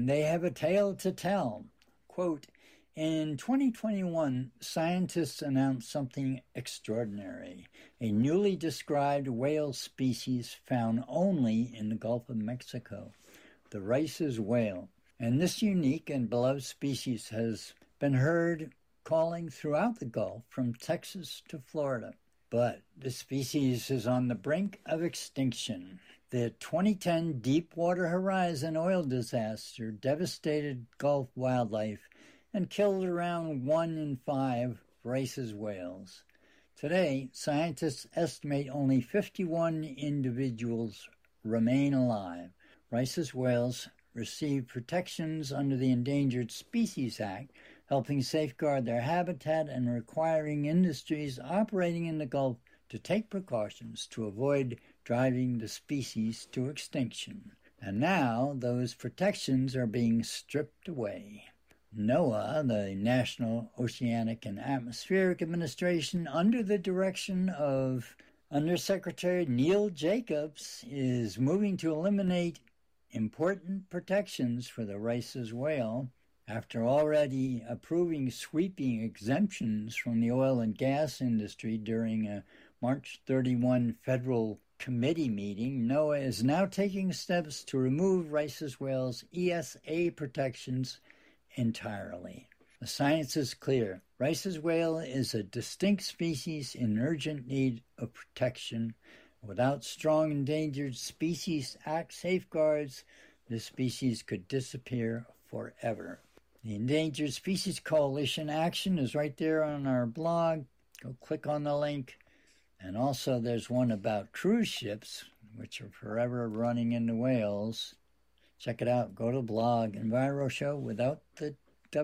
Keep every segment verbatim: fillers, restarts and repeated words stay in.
and they have a tale to tell. Quote, in twenty twenty-one, scientists announced something extraordinary, a newly described whale species found only in the Gulf of Mexico, the Rice's whale. And this unique and beloved species has been heard calling throughout the Gulf from Texas to Florida. But the species is on the brink of extinction. The twenty ten Deepwater Horizon oil disaster devastated Gulf wildlife and killed around one in five Rice's whales. Today, scientists estimate only fifty-one individuals remain alive. Rice's whales receive protections under the Endangered Species Act, helping safeguard their habitat and requiring industries operating in the Gulf to take precautions to avoid driving the species to extinction. And now those protections are being stripped away. NOAA, the National Oceanic and Atmospheric Administration, under the direction of Undersecretary Neil Jacobs, is moving to eliminate important protections for the Rice's whale after already approving sweeping exemptions from the oil and gas industry during a March thirty-first federal committee meeting. NOAA is now taking steps to remove Rice's whale's E S A protections entirely. The science is clear. Rice's whale is a distinct species in urgent need of protection. Without strong Endangered Species Act safeguards, this species could disappear forever. The Endangered Species Coalition action is right there on our blog. Go click on the link. And also there's one about cruise ships, which are forever running into whales. Check it out. Go to the blog, EnviroShow without the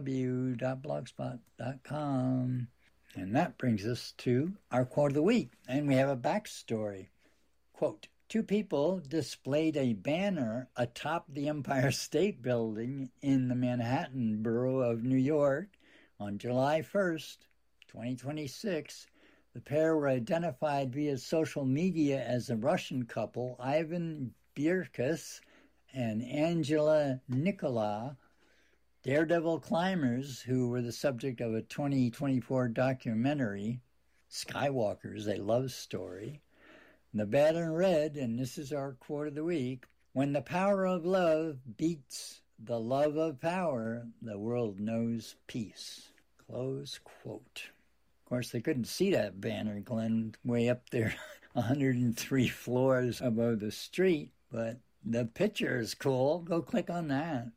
w dot blogspot dot com. And that brings us to our quote of the week. And we have a backstory. Quote, two people displayed a banner atop the Empire State Building in the Manhattan borough of New York on July first, twenty twenty-six. The pair were identified via social media as a Russian couple, Ivan Birkus and Angela Nikola, daredevil climbers who were the subject of a twenty twenty-four documentary, Skywalkers, a Love Story. The banner read, and this is our quote of the week, when the power of love beats the love of power, the world knows peace. Close quote. Of course, they couldn't see that banner, Glenn, way up there, one hundred three floors above the street, but the picture is cool. Go click on that.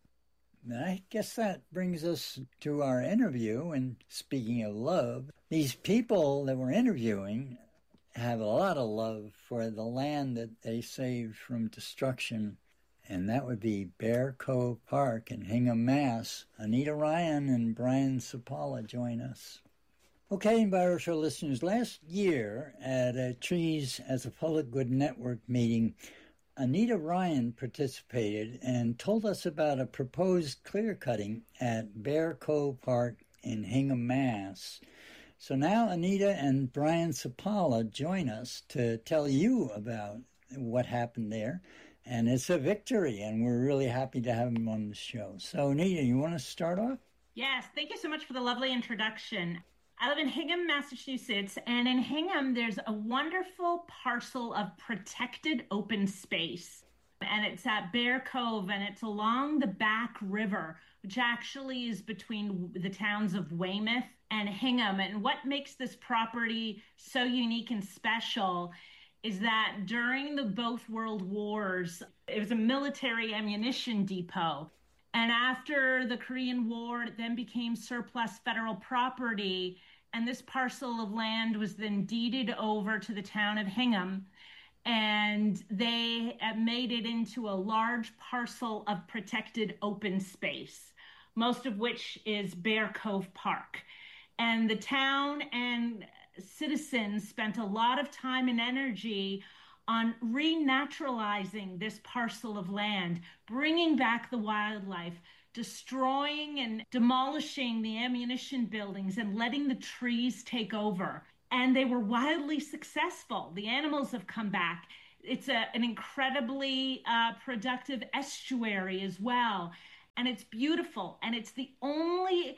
I guess that brings us to our interview, and speaking of love, these people that we're interviewing have a lot of love for the land that they saved from destruction, and that would be Bear Cove Park in Hingham, Mass. Anita Ryan and Brian Sapala join us. Okay, EnviroShow listeners, last year at a Trees as a Public Good Network meeting, Anita Ryan participated and told us about a proposed clear-cutting at Bear Cove Park in Hingham, Mass. So now Anita and Brian Sapala join us to tell you about what happened there. And it's a victory, and we're really happy to have them on the show. So, Anita, you want to start off? Yes, thank you so much for the lovely introduction. I live in Hingham, Massachusetts, and in Hingham, there's a wonderful parcel of protected open space. And it's at Bear Cove, and it's along the Back River, which actually is between the towns of Weymouth and Hingham. And what makes this property so unique and special is that during the both world wars, it was a military ammunition depot. And after the Korean War, it then became surplus federal property. And this parcel of land was then deeded over to the town of Hingham. And they made it into a large parcel of protected open space, most of which is Bear Cove Park. And the town and citizens spent a lot of time and energy on renaturalizing this parcel of land, bringing back the wildlife, destroying and demolishing the ammunition buildings and letting the trees take over. And they were wildly successful. The animals have come back. It's a, an incredibly uh, productive estuary as well. and it's beautiful. And it's the only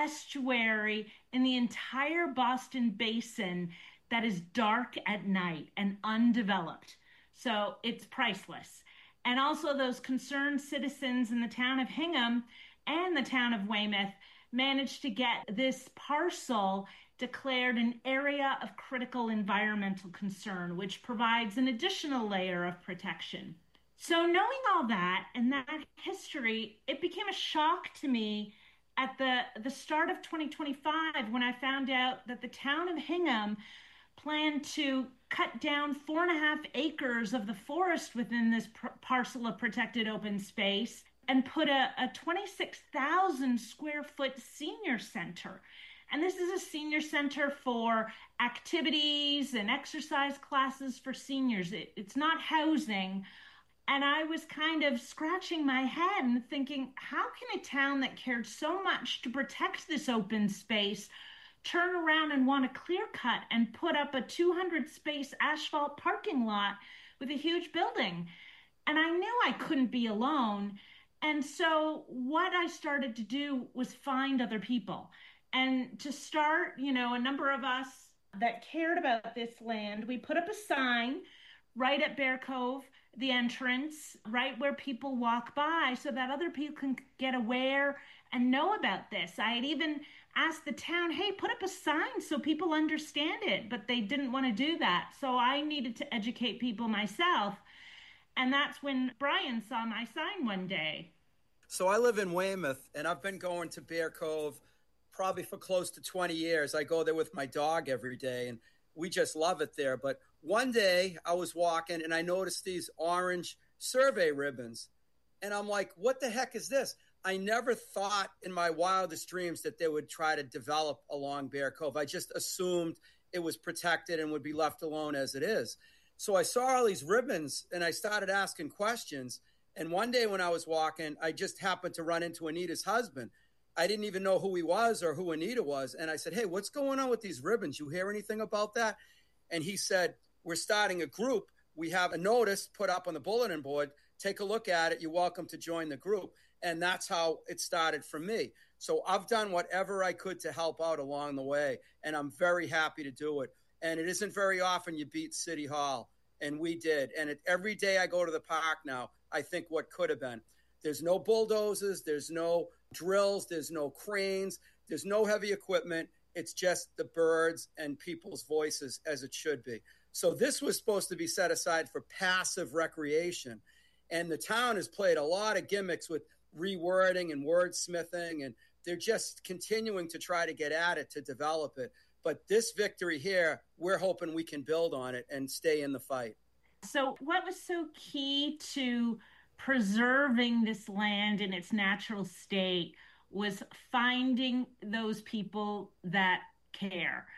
estuary in the entire Boston Basin that is dark at night and undeveloped. So it's priceless. And also, those concerned citizens in the town of Hingham and the town of Weymouth managed to get this parcel declared an area of critical environmental concern, which provides an additional layer of protection. So, knowing all that and that history, it became a shock to me at the, the start of twenty twenty-five when I found out that the town of Hingham planned to cut down four and a half acres of the forest within this pr- parcel of protected open space and put a, a twenty-six thousand square foot senior center. And this is a senior center for activities and exercise classes for seniors. It, it's not housing. And I was kind of scratching my head and thinking, how can a town that cared so much to protect this open space turn around and want to clear cut and put up a two hundred space asphalt parking lot with a huge building? And I knew I couldn't be alone. And so what I started to do was find other people. And to start, you know, a number of us that cared about this land, we put up a sign right at Bear Cove, the entrance, right where people walk by, so that other people can get aware and know about this. I had even asked the town, hey, put up a sign so people understand it, but they didn't want to do that. So I needed to educate people myself. And that's when Brian saw my sign one day. So I live in Weymouth, and I've been going to Bear Cove probably for close to twenty years. I go there with my dog every day, and we just love it there. But one day I was walking, and I noticed these orange survey ribbons. And I'm like, what the heck is this? I never thought in my wildest dreams that they would try to develop along Bear Cove. I just assumed it was protected and would be left alone as it is. So I saw all these ribbons, and I started asking questions. And one day when I was walking, I just happened to run into Anita's husband. I didn't even know who he was or who Anita was. And I said, hey, what's going on with these ribbons? You hear anything about that? And he said, we're starting a group. We have a notice put up on the bulletin board. Take a look at it. You're welcome to join the group. And that's how it started for me. So I've done whatever I could to help out along the way. And I'm very happy to do it. And it isn't very often you beat City Hall. And we did. And it, every day I go to the park now, I think what could have been. There's no bulldozers. There's no drills. There's no cranes. There's no heavy equipment. It's just the birds and people's voices as it should be. So this was supposed to be set aside for passive recreation. And the town has played a lot of gimmicks with rewording and wordsmithing, and they're just continuing to try to get at it to develop it. But this victory here, we're hoping we can build on it and stay in the fight. So what was so key to preserving this land in its natural state was finding those people that care.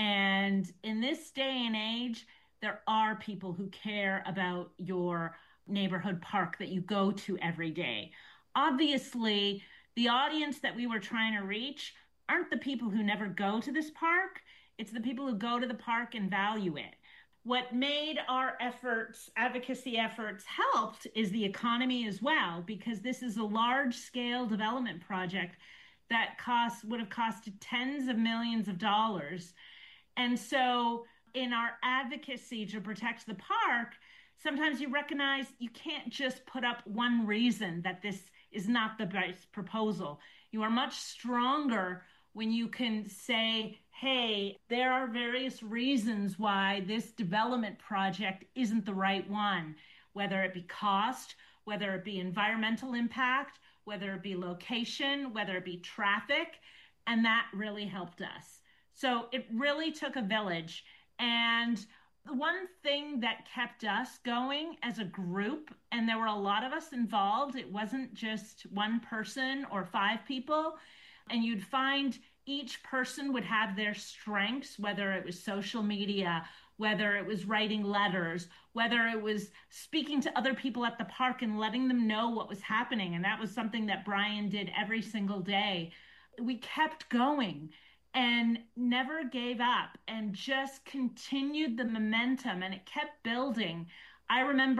And in this day and age, there are people who care about your neighborhood park that you go to every day. Obviously, the audience that we were trying to reach aren't the people who never go to this park. It's the people who go to the park and value it. What made our efforts, advocacy efforts, helped is the economy as well, because this is a large-scale development project that cost would have costed tens of millions of dollars. And so in our advocacy to protect the park, sometimes you recognize you can't just put up one reason that this is not the best proposal. You are much stronger when you can say, hey, there are various reasons why this development project isn't the right one, whether it be cost, whether it be environmental impact, whether it be location, whether it be traffic, and that really helped us. So it really took a village. And the one thing that kept us going as a group, and there were a lot of us involved, it wasn't just one person or five people, and you'd find each person would have their strengths, whether it was social media, whether it was writing letters, whether it was speaking to other people at the park and letting them know what was happening. And that was something that Brian did every single day. We kept going and never gave up and just continued the momentum, and it kept building. I remember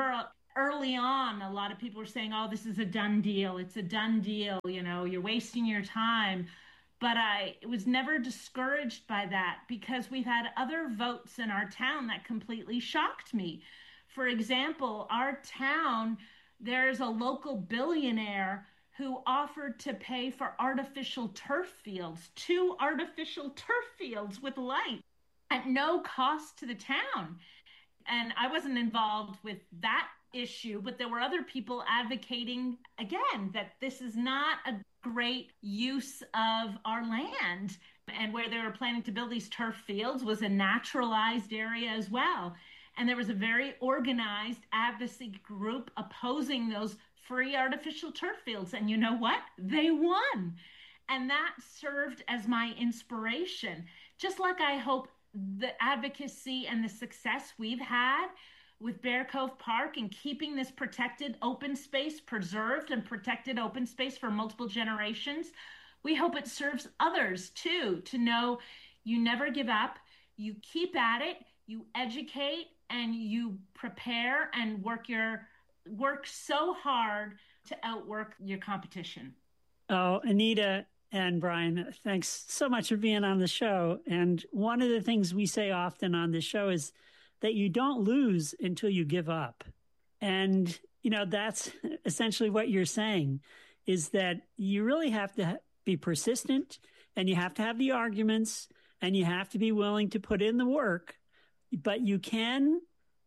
early on, a lot of people were saying, oh, this is a done deal. It's a done deal. You know, you're wasting your time. But I was never discouraged by that because we've had other votes in our town that completely shocked me. For example, our town, there's a local billionaire who offered to pay for artificial turf fields, two artificial turf fields with light at no cost to the town. And I wasn't involved with that issue, but there were other people advocating again that this is not a great use of our land. And where they were planning to build these turf fields was a naturalized area as well. And there was a very organized advocacy group opposing those free artificial turf fields. And you know what? They won. And that served as my inspiration. Just like I hope the advocacy and the success we've had with Bear Cove Park and keeping this protected open space preserved and protected open space for multiple generations, we hope it serves others too, to know you never give up, you keep at it, you educate, and you prepare and work your work so hard to outwork your competition. Oh, Anita and Brian, thanks so much for being on the show. And one of the things we say often on the show is that you don't lose until you give up. And, you know, that's essentially what you're saying, is that you really have to be persistent, and you have to have the arguments, and you have to be willing to put in the work, but you can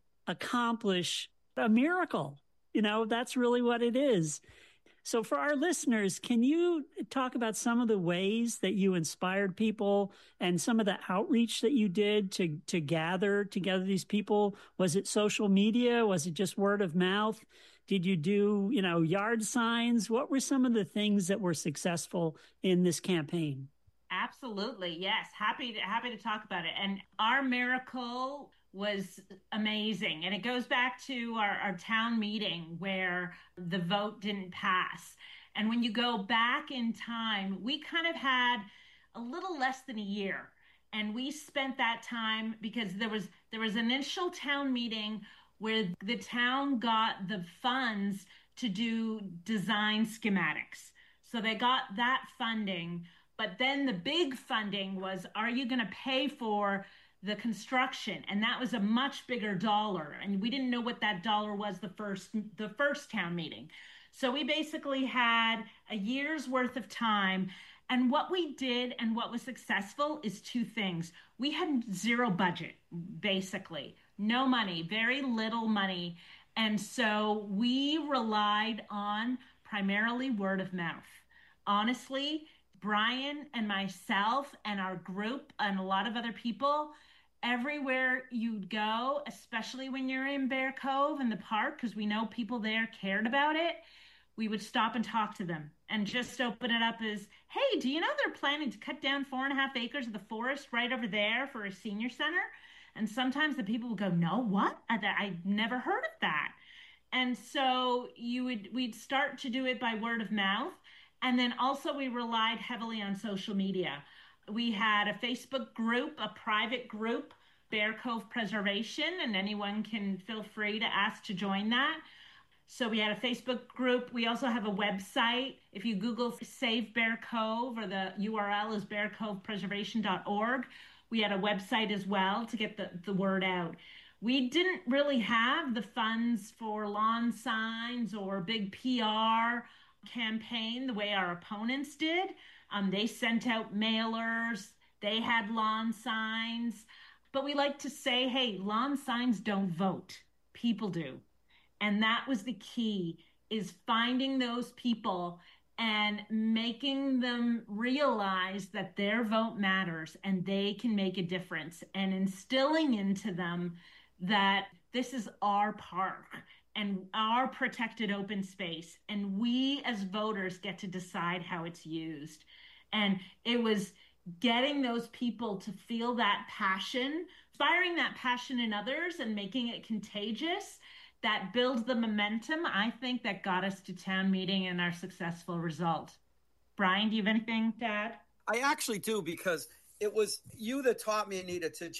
accomplish a miracle. You know, that's really what it is. So for our listeners, can you talk about some of the ways that you inspired people and some of the outreach that you did to, to gather together these people? Was it social media? Was it just word of mouth? Did you do, you know, yard signs? What were some of the things that were successful in this campaign? Absolutely. Yes. Happy to, happy to talk about it. And our miracle was amazing. And it goes back to our, our town meeting where the vote didn't pass. And when you go back in time, we kind of had a little less than a year. And we spent that time because there was there was an initial town meeting where the town got the funds to do design schematics. So they got that funding. But then the big funding was, are you going to pay for the construction? And that was a much bigger dollar. And we didn't know what that dollar was the first the first town meeting. So we basically had a year's worth of time. And what we did and what was successful is two things. We had zero budget, basically. No money, very little money. And so we relied on primarily word of mouth. Honestly, Brian and myself and our group and a lot of other people, everywhere you'd go, especially when you're in Bear Cove and the park, because we know people there cared about it, we would stop and talk to them and just open it up as, hey, do you know they're planning to cut down four and a half acres of the forest right over there for a senior center? And sometimes the people would go, no, what? I, I never heard of that. And so you would we'd start to do it by word of mouth. And then also we relied heavily on social media. We had a Facebook group, a private group, Bear Cove Preservation, and anyone can feel free to ask to join that. So we had a Facebook group. We also have a website. If you Google Save Bear Cove, or the U R L is bear cove preservation dot org, we had a website as well to get the, the word out. We didn't really have the funds for lawn signs or big P R campaign the way our opponents did. Um, they sent out mailers. They had lawn signs. But we like to say, hey, lawn signs don't vote. People do. And that was the key, is finding those people and making them realize that their vote matters and they can make a difference, and instilling into them that this is our park and our protected open space, and we as voters get to decide how it's used. And it was getting those people to feel that passion, inspiring that passion in others and making it contagious, that builds the momentum, I think, that got us to town meeting and our successful result. Brian, do you have anything to add? I actually do, because it was you that taught me, Anita, to just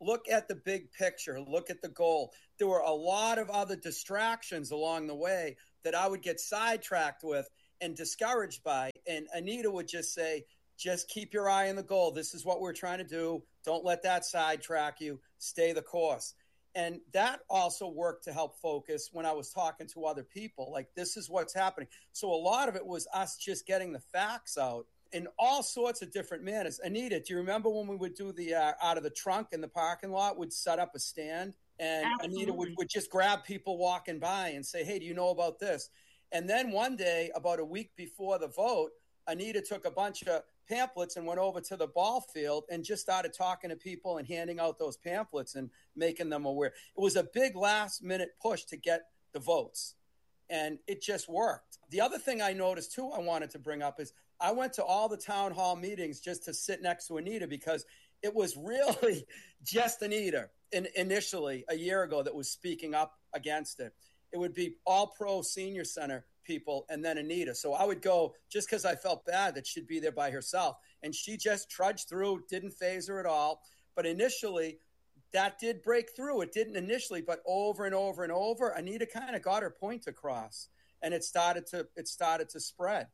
look at the big picture, look at the goal. There were a lot of other distractions along the way that I would get sidetracked with and discouraged by. And Anita would just say, just keep your eye on the goal. This is what we're trying to do. Don't let that sidetrack you. Stay the course. And that also worked to help focus when I was talking to other people. Like, this is what's happening. So a lot of it was us just getting the facts out in all sorts of different manners. Anita, do you remember when we would do the uh, out of the trunk in the parking lot, would set up a stand, and Absolutely. Anita would, would just grab people walking by and say, hey, do you know about this? And then one day, about a week before the vote, Anita took a bunch of pamphlets and went over to the ball field and just started talking to people and handing out those pamphlets and making them aware. It was a big last minute push to get the votes, and it just worked. The other thing I noticed too, I wanted to bring up is I went to all the town hall meetings just to sit next to Anita, because it was really just Anita in, initially a year ago that was speaking up against it. It would be all pro senior center people and then Anita. So I would go just because I felt bad that she'd be there by herself. And she just trudged through, didn't phase her at all. But initially, that did break through. It didn't initially, but over and over and over, Anita kind of got her point across, and it started to it started to spread.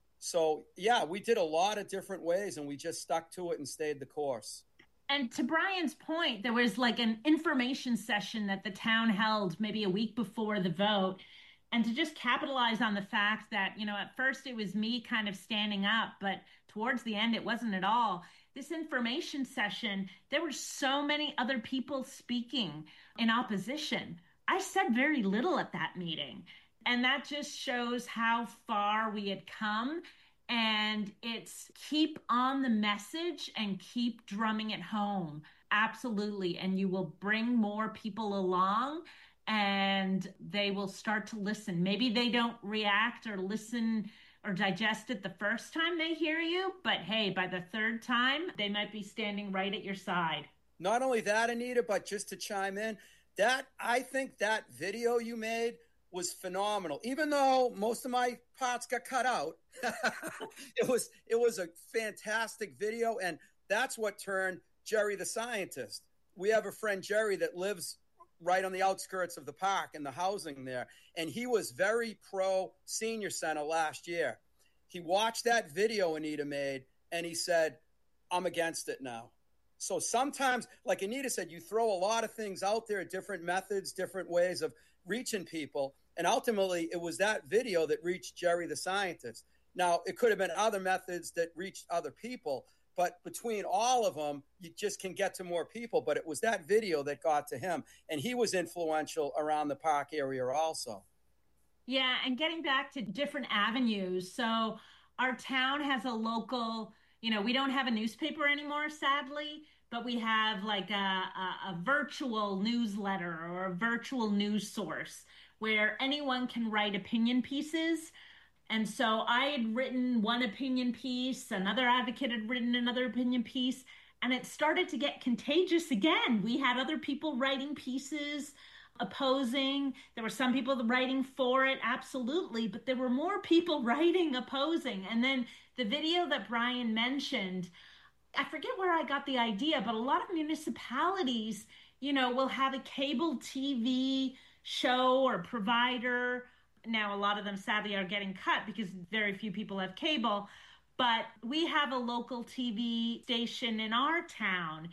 So, yeah, we did a lot of different ways, and we just stuck to it and stayed the course. And to Brian's point, there was like an information session that the town held maybe a week before the vote. And to just capitalize on the fact that, you know, at first it was me kind of standing up, but towards the end, it wasn't at all. This information session, there were so many other people speaking in opposition. I said very little at that meeting. And that just shows how far we had come. And it's keep on the message and keep drumming it home. Absolutely. And you will bring more people along, and they will start to listen. Maybe they don't react or listen or digest it the first time they hear you, but hey, by the third time, they might be standing right at your side. Not only that, Anita, but just to chime in, that I think that video you made was phenomenal. Even though most of my parts got cut out, it was it was a fantastic video, and that's what turned Jerry the scientist. We have a friend, Jerry, that lives right on the outskirts of the park and the housing there, and he was very pro senior center last year. He watched that video Anita made, and he said, I'm against it now. So sometimes, like Anita said, you throw a lot of things out there, different methods, different ways of reaching people. And ultimately, it was that video that reached Jerry the scientist. Now, it could have been other methods that reached other people, but between all of them, you just can get to more people. But it was that video that got to him. And he was influential around the park area also. Yeah, and getting back to different avenues. So our town has a local, you know, we don't have a newspaper anymore, sadly, but we have like a, a, a virtual newsletter or a virtual news source where anyone can write opinion pieces. And so I had written one opinion piece, another advocate had written another opinion piece, and it started to get contagious again. We had other people writing pieces opposing. There were some people writing for it, absolutely, but there were more people writing opposing. And then the video that Brian mentioned, I forget where I got the idea, but a lot of municipalities, you know, will have a cable T V show or provider. Now, a lot of them sadly are getting cut because very few people have cable, but we have a local T V station in our town,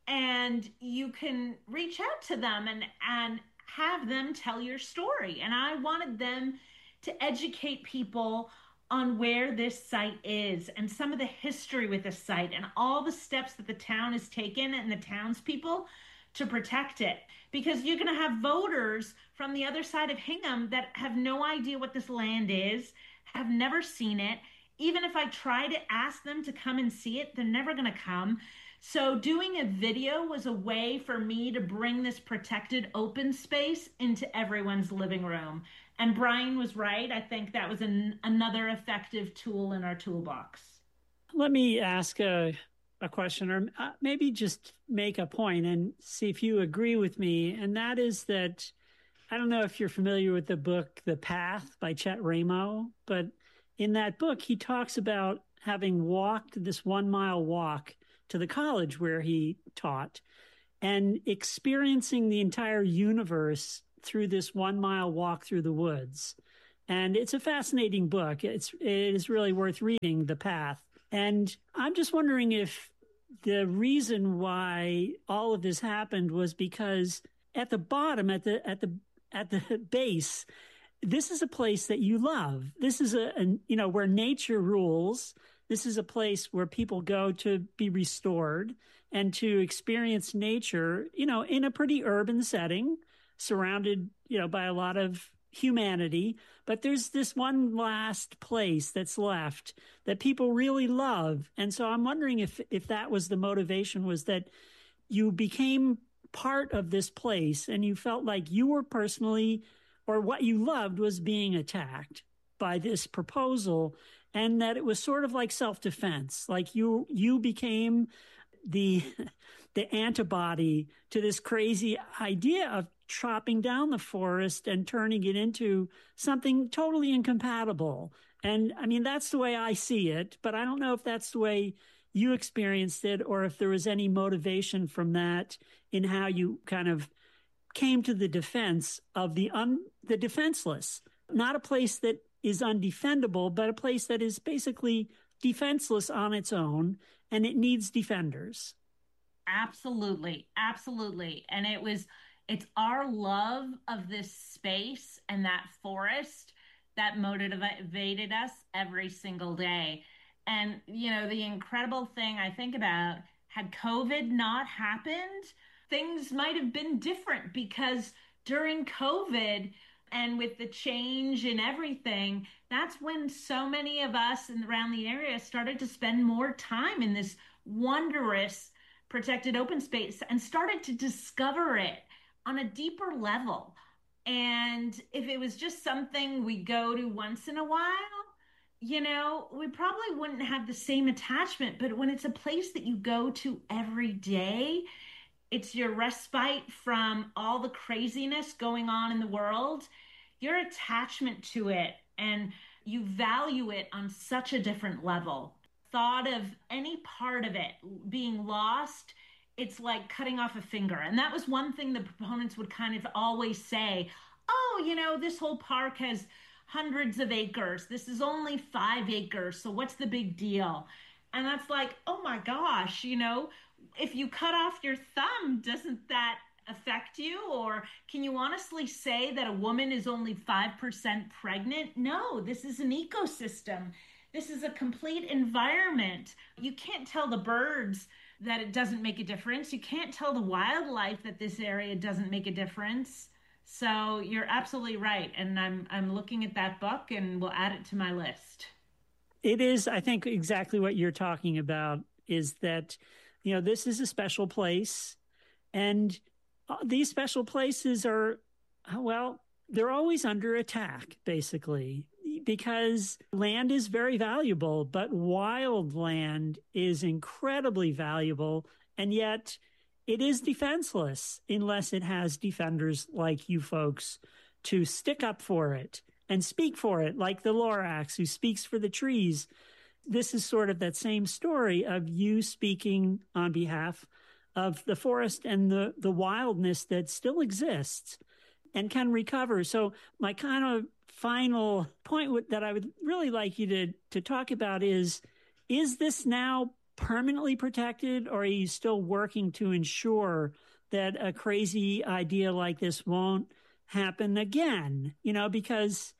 and you can reach out to them and, and have them tell your story. And I wanted them to educate people on where this site is and some of the history with the site and all the steps that the town has taken and the townspeople to protect it. Because you're going to have voters from the other side of Hingham that have no idea what this land is, have never seen it. Even if I try to ask them to come and see it, they're never going to come. So doing a video was a way for me to bring this protected open space into everyone's living room. And Brian was right. I think that was an, another effective tool in our toolbox. Let me ask a, a question, or maybe just make a point and see if you agree with me. And that is that, I don't know if you're familiar with the book, The Path by Chet Ramo, but in that book, he talks about having walked this one mile walk to the college where he taught. and experiencing the entire universe through this one mile walk through the woods. And it's a fascinating book. It's, it is really worth reading, The Path. And I'm just wondering if the reason why all of this happened was because at the bottom, at the, at the, at the base, this is a place that you love. This is a, a, you know, where nature rules. This is a place where people go to be restored and to experience nature, you know, in a pretty urban setting, surrounded, you know, by a lot of humanity. But there's this one last place that's left that people really love. And so I'm wondering if, if that was the motivation, was that you became part of this place and you felt like you were personally, or what you loved was being attacked by this proposal, and that it was sort of like self-defense. Like you, you became the, the antibody to this crazy idea of chopping down the forest and turning it into something totally incompatible. And I mean, that's the way I see it, but I don't know if that's the way you experienced it, or if there was any motivation from that in how you kind of came to the defense of the un, the defenseless, not a place that is undefendable, but a place that is basically defenseless on its own, and it needs defenders. Absolutely. Absolutely. And it was, it's our love of this space and that forest that motivated us every single day. And, you know, the incredible thing I think about, had COVID not happened, things might have been different, because during COVID and with the change in everything, that's when so many of us in, around the area started to spend more time in this wondrous protected open space and started to discover it on a deeper level. And if it was just something we go to once in a while, you know, we probably wouldn't have the same attachment. But when it's a place that you go to every day, it's your respite from all the craziness going on in the world, your attachment to it, and you value it on such a different level. Thought of any part of it being lost, it's like cutting off a finger. And that was one thing the proponents would kind of always say, oh, you know, this whole park has hundreds of acres. This is only five acres. So what's the big deal? And that's like, oh my gosh, you know, if you cut off your thumb, doesn't that affect you? Or can you honestly say that a woman is only five percent pregnant? No, this is an ecosystem. This is a complete environment. You can't tell the birds that it doesn't make a difference. You can't tell the wildlife that this area doesn't make a difference. So you're absolutely right. And I'm I'm looking at that book, and we'll add it to my list. It is, I think, exactly what you're talking about, is that, you know, this is a special place, and these special places are, well, they're always under attack, basically, because land is very valuable, but wild land is incredibly valuable, and yet it is defenseless unless it has defenders like you folks to stick up for it and speak for it, like the Lorax, who speaks for the trees. This is sort of that same story of you speaking on behalf of the forest and the, the wildness that still exists and can recover. So my kind of final point that I would really like you to, to talk about is, is this now permanently protected, or are you still working to ensure that a crazy idea like this won't happen again? You know, because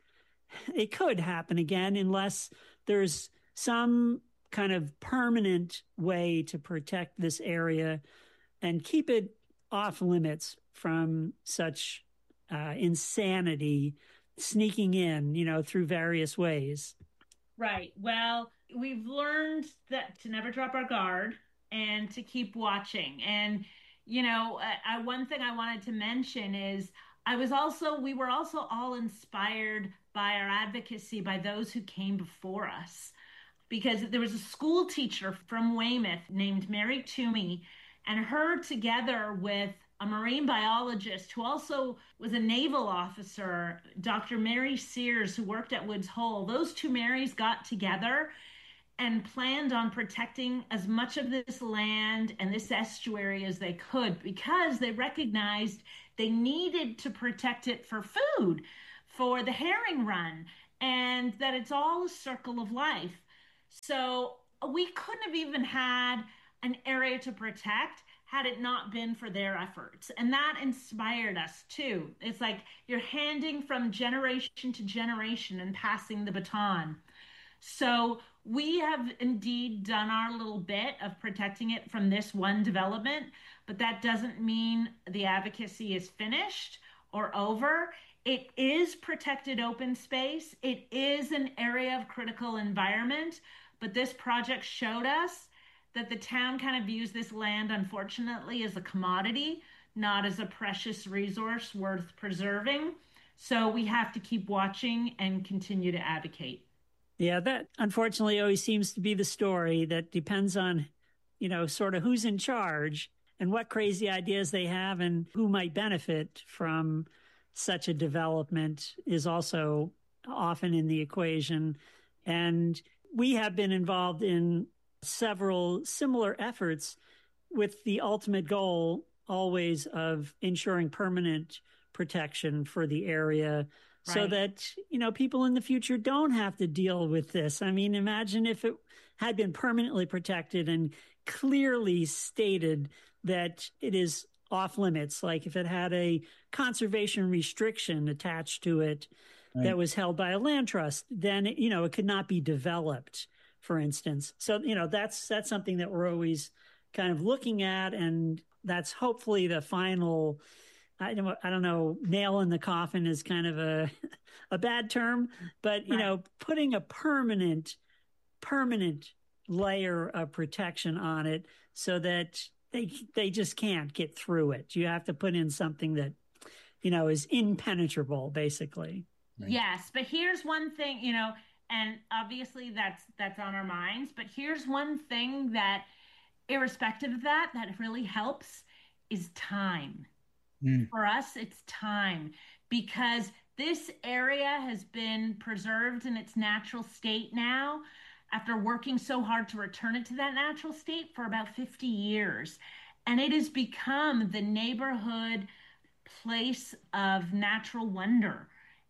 it could happen again unless there's some kind of permanent way to protect this area and keep it off limits from such uh, insanity sneaking in, you know, through various ways. Right. Well, we've learned that to never drop our guard and to keep watching. And, you know, I, I, one thing I wanted to mention is I was also, we were also all inspired by our advocacy by those who came before us, because there was a school teacher from Weymouth named Mary Toomey, and her, together with a marine biologist who also was a naval officer, Doctor Mary Sears, who worked at Woods Hole, those two Marys got together and planned on protecting as much of this land and this estuary as they could because they recognized they needed to protect it for food, for the herring run, and that it's all a circle of life. So we couldn't have even had an area to protect had it not been for their efforts. And that inspired us too. It's like you're handing from generation to generation and passing the baton. So we have indeed done our little bit of protecting it from this one development, but that doesn't mean the advocacy is finished or over. It is protected open space. It is an area of critical environment, but this project showed us that the town kind of views this land, unfortunately, as a commodity, not as a precious resource worth preserving. So we have to keep watching and continue to advocate. Yeah, that unfortunately always seems to be the story that depends on, you know, sort of who's in charge and what crazy ideas they have and who might benefit from such a development is also often in the equation. And we have been involved in several similar efforts with the ultimate goal always of ensuring permanent protection for the area. Right. So that, you know, people in the future don't have to deal with this. I mean, imagine if it had been permanently protected and clearly stated that it is off limits, like if it had a conservation restriction attached to it right. that was held by a land trust, then, you know, it could not be developed, for instance. So, you know, that's that's something that we're always kind of looking at, and that's hopefully the final, I don't, I don't know, nail in the coffin is kind of a a bad term, but, you right. know, putting a permanent, permanent layer of protection on it so that they they just can't get through it. You have to put in something that, you know, is impenetrable, basically. Right. Yes, but here's one thing, you know, and obviously that's that's on our minds, but here's one thing that, irrespective of that, that really helps is time. Mm. For us, it's time, because this area has been preserved in its natural state now after working so hard to return it to that natural state for about fifty years. And it has become the neighborhood place of natural wonder.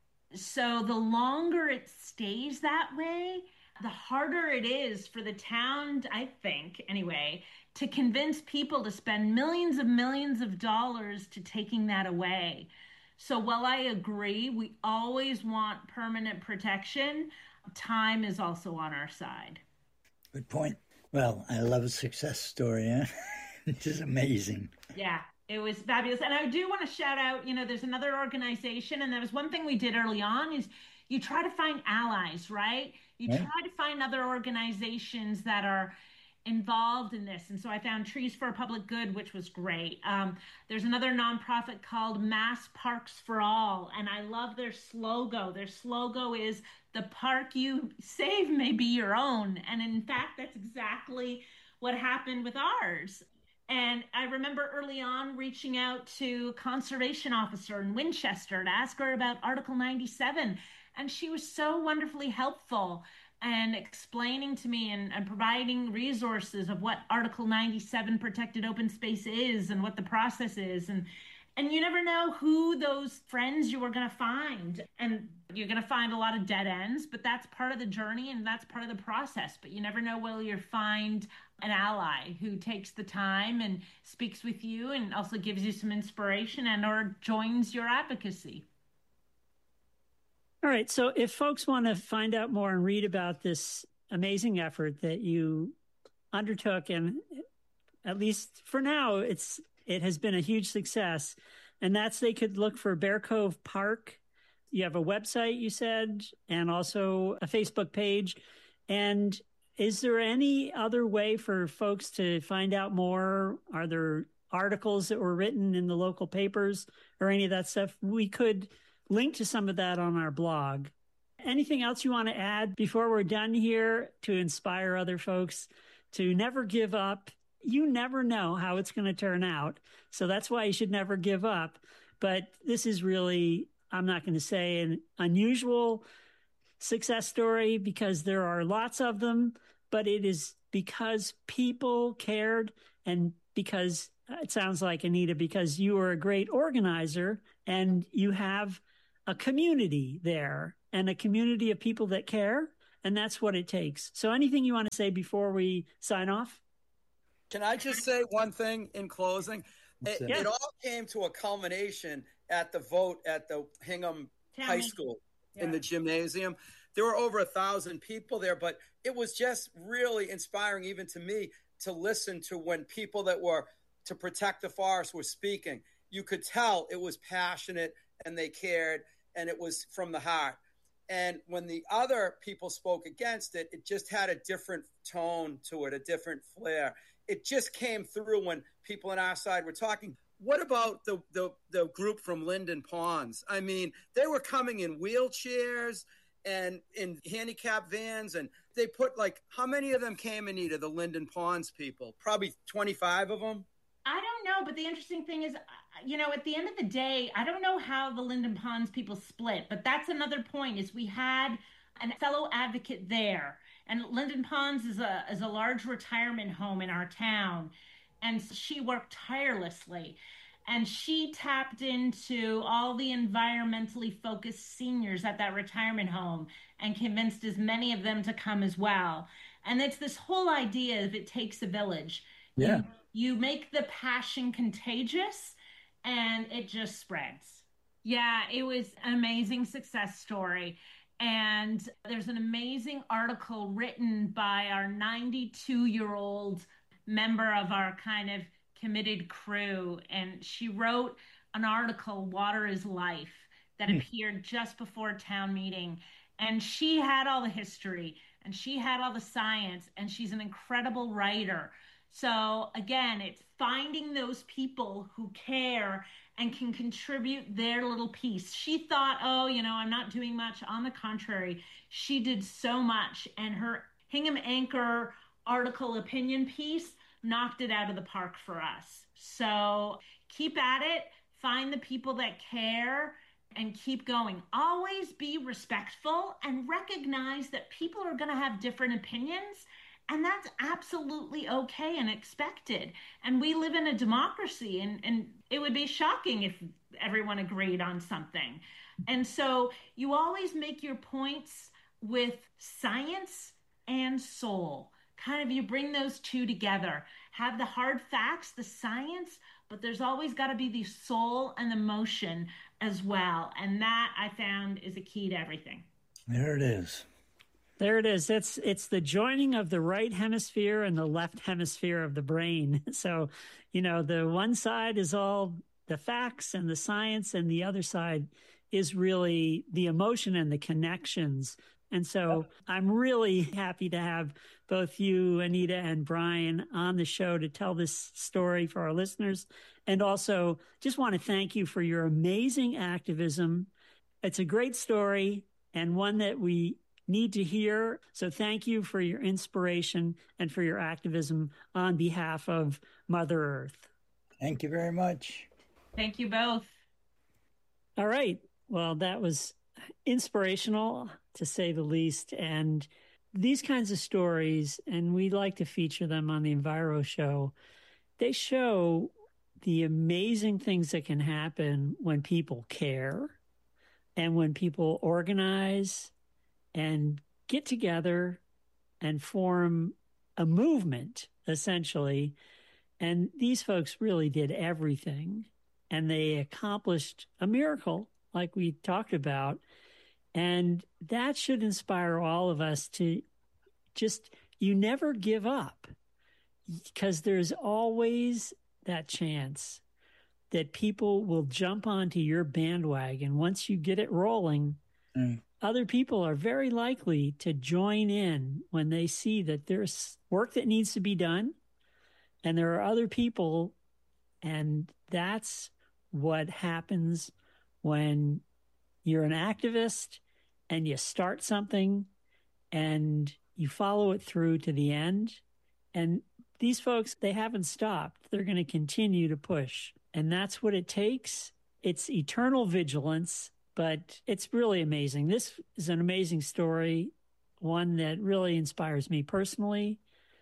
So the longer it stays that way, the harder it is for the town, I think, anyway, to convince people to spend millions of millions of dollars to taking that away. So while I agree, we always want permanent protection, time is also on our side. Good point. Well, I love a success story. Huh? It is amazing. Yeah. It was fabulous. And I do want to shout out, you know, there's another organization, and that was one thing we did early on is you try to find allies, right? You right. try to find other organizations that are involved in this. And so I found Trees for a Public Good, which was great. Um, there's another nonprofit called Mass Parks for All, and I love their slogan. Their slogan is, "The park you save may be your own." And in fact, that's exactly what happened with ours. And I remember early on reaching out to a conservation officer in Winchester to ask her about Article ninety-seven. And she was so wonderfully helpful and explaining to me and, and providing resources of what Article ninety-seven protected open space is and what the process is. And and you never know who those friends you are going to find. And you're going to find a lot of dead ends, but that's part of the journey and that's part of the process. But you never know whether you'll find an ally who takes the time and speaks with you and also gives you some inspiration and or joins your advocacy. All right. So if folks want to find out more and read about this amazing effort that you undertook, and at least for now, it's it has been a huge success, and that's they could look for Bear Cove Park. You have a website, you said, and also a Facebook page. And is there any other way for folks to find out more? Are there articles that were written in the local papers or any of that stuff? We could link to some of that on our blog. Anything else you want to add before we're done here to inspire other folks to never give up? You never know how it's going to turn out. So that's why you should never give up. But this is really, I'm not going to say an unusual success story because there are lots of them, but it is because people cared, and because it sounds like, Anita, because you are a great organizer and you have a community there and a community of people that care, and that's what it takes. So anything you want to say before we sign off? Can I just say one thing in closing? It, yeah. it all came to a culmination at the vote at the Hingham Tell High me. School Yeah. in the gymnasium. There were over a thousand people there, but it was just really inspiring even to me to listen to when people that were to protect the forest were speaking. You could tell it was passionate and they cared, and it was from the heart. And when the other people spoke against it, it just had a different tone to it, a different flair. It just came through when people on our side were talking. What about the, the, the group from Linden Ponds? I mean, they were coming in wheelchairs and in handicap vans, and they put like, how many of them came, Anita, the Linden Ponds people? Probably twenty-five of them? I don't know, but the interesting thing is, you know, at the end of the day, I don't know how the Linden Ponds people split, but that's another point, is we had a fellow advocate there. And Linden Ponds is a, is a large retirement home in our town. And she worked tirelessly. And she tapped into all the environmentally focused seniors at that retirement home and convinced as many of them to come as well. And it's this whole idea of it takes a village. Yeah. You, you make the passion contagious and it just spreads. Yeah, it was an amazing success story. And there's an amazing article written by our ninety-two-year-old member of our kind of committed crew. And she wrote an article, Water is Life, that mm. appeared just before town meeting. And she had all the history and she had all the science, and she's an incredible writer. So again, it's finding those people who care and can contribute their little piece. She thought, oh, you know, I'm not doing much. On the contrary, she did so much. And her Hingham Anchor article opinion piece knocked it out of the park for us. So keep at it. Find the people that care and keep going. Always be respectful and recognize that people are going to have different opinions. And that's absolutely okay and expected. And we live in a democracy, and, and it would be shocking if everyone agreed on something. And so you always make your points with science and soul. Kind of you bring those two together. Have the hard facts, the science, but there's always got to be the soul and the motion as well. And that, I found, is a key to everything. There it is. There it is. It's it's the joining of the right hemisphere and the left hemisphere of the brain. So, you know, the one side is all the facts and the science, and the other side is really the emotion and the connections. And so I'm really happy to have both you, Anita, and Brian on the show to tell this story for our listeners. And also just want to thank you for your amazing activism. It's a great story and one that we need to hear. So thank you for your inspiration and for your activism on behalf of Mother Earth. Thank you very much. Thank you both. All right. Well, that was inspirational, to say the least. And these kinds of stories, and we like to feature them on the Enviro Show, they show the amazing things that can happen when people care and when people organize and get together and form a movement, essentially. And these folks really did everything, and they accomplished a miracle, like we talked about. And that should inspire all of us to just, you never give up, because there's always that chance that people will jump onto your bandwagon once you get it rolling. Mm. Other people are very likely to join in when they see that there's work that needs to be done, and there are other people, and that's what happens when you're an activist and you start something and you follow it through to the end. And these folks, they haven't stopped. They're going to continue to push. And that's what it takes. It's eternal vigilance, but it's really amazing. This is an amazing story. one that really inspires me personally.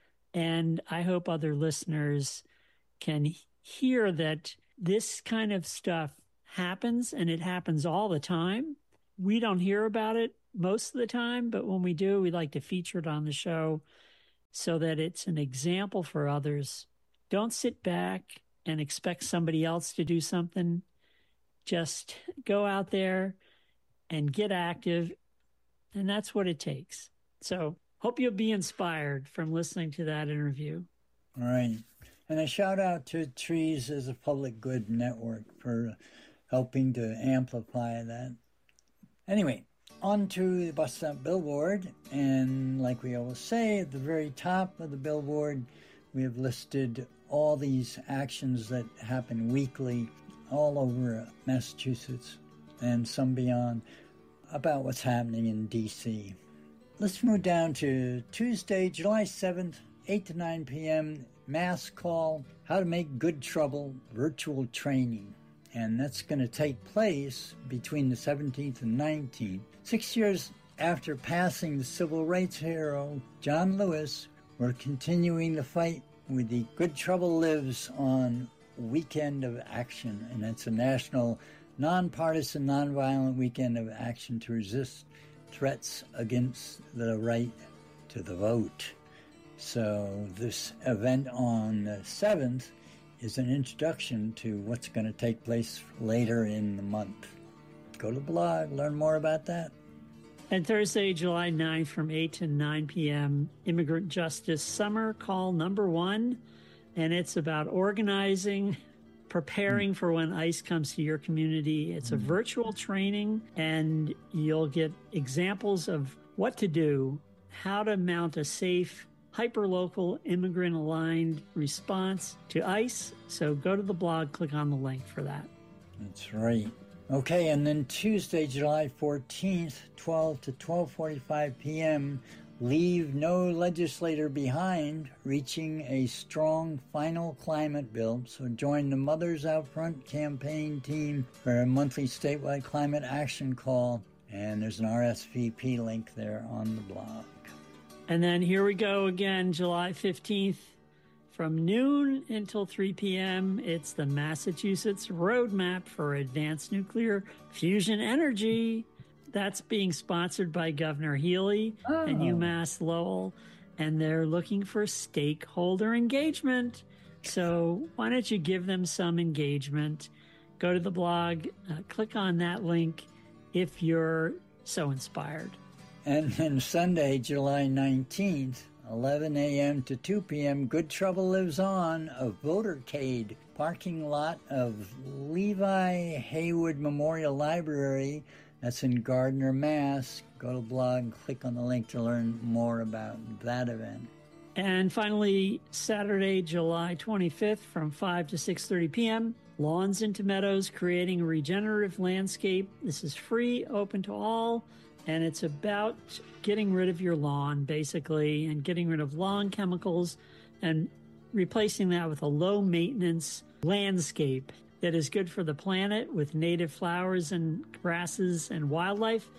And I hope other listeners can hear that this kind of stuff happens, and it happens all the time. We don't hear about it most of the time, but when we do, we like to feature it on the show so that it's an example for others. Don't sit back and expect somebody else to do something. Just go out there and get active, and that's what it takes. So hope you'll be inspired from listening to that interview. All right. And a shout out to Trees as a Public Good Network for helping to amplify that. Anyway, on to the bus stop billboard. And like we always say, at the very top of the billboard, we have listed all these actions that happen weekly all over Massachusetts and some beyond about what's happening in D C. Let's move down to Tuesday, July seventh, eight to nine p.m., Mass Call, How to Make Good Trouble virtual training. And that's going to take place between the seventeenth and nineteenth. Six years after passing the civil rights hero John Lewis, we're continuing the fight with the Good Trouble Lives on Weekend of Action. And that's a national, nonpartisan, nonviolent weekend of action to resist threats against the right to the vote. So this event on the seventh is an introduction to what's going to take place later in the month. Go to the blog, learn more about that. And Thursday, July ninth from eight to nine p.m., Immigrant Justice Summer Call number one. And it's about organizing, preparing mm. for when ICE comes to your community. It's mm. a virtual training, and you'll get examples of what to do, how to mount a safe, hyperlocal, immigrant-aligned response to ICE. So go to the blog, click on the link for that. That's right. Okay, and then Tuesday, July fourteenth, twelve to twelve forty-five p.m., Leave No Legislator Behind, reaching a strong final climate bill. So join the Mothers Out Front campaign team for a monthly statewide climate action call. And there's an R S V P link there on the blog. And then here we go again, July fifteenth, from noon until three p.m. It's the Massachusetts Roadmap for Advanced Nuclear Fusion Energy. That's being sponsored by Governor Healy oh. and UMass Lowell, and they're looking for stakeholder engagement. So why don't you give them some engagement? Go to the blog, uh, click on that link if you're so inspired. And then Sunday, July nineteenth, eleven a.m. to two p.m., Good Trouble Lives On, a votercade parking lot of Levi Haywood Memorial Library. That's in Gardner, Mass. Go to the blog, click on the link to learn more about that event. And finally, Saturday, July twenty-fifth, from five to six thirty p.m., Lawns into Meadows, Creating a Regenerative Landscape. This is free, open to all. And it's about getting rid of your lawn, basically, and getting rid of lawn chemicals and replacing that with a low-maintenance landscape that is good for the planet with native flowers and grasses and wildlife.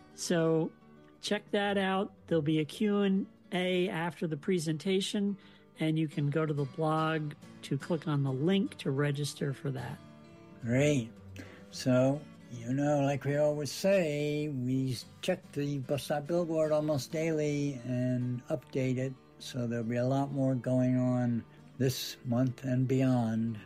So check that out. There'll be a Q and A after the presentation, and you can go to the blog to click on the link to register for that. Great. So... you know, like we always say, we check the bus stop billboard almost daily and update it, so there'll be a lot more going on this month and beyond.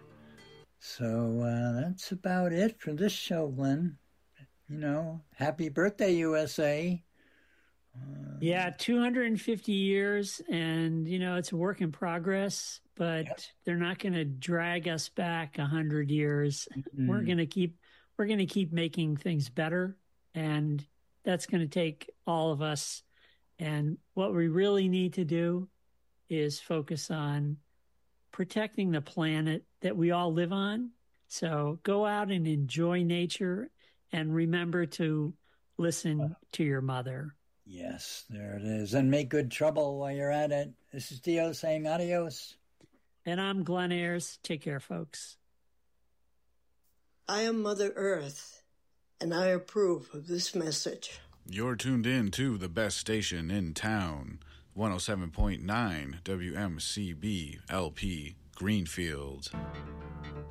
So uh, that's about it for this show, Glenn. You know, happy birthday, U S A. Uh, yeah, two hundred fifty years, and, you know, it's a work in progress, but yep. they're not going to drag us back one hundred years. Mm-hmm. We're going to keep... We're going to keep making things better, and that's going to take all of us. And what we really need to do is focus on protecting the planet that we all live on. So go out and enjoy nature, and remember to listen to your mother. Yes, there it is. And make good trouble while you're at it. This is Dio saying adios. And I'm Glenn Ayers. Take care, folks. I am Mother Earth, and I approve of this message. You're tuned in to the best station in town, one oh seven point nine W M C B L P Greenfield.